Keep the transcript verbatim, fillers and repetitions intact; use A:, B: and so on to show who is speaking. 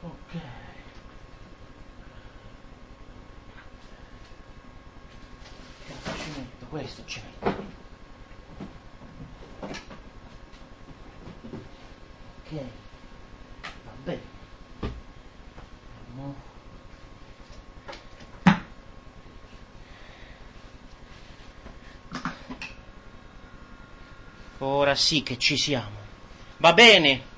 A: Ok. Cazzo ci metto? Questo ci metto. Ok. Va bene. Mo. Ora sì che ci siamo. Va bene.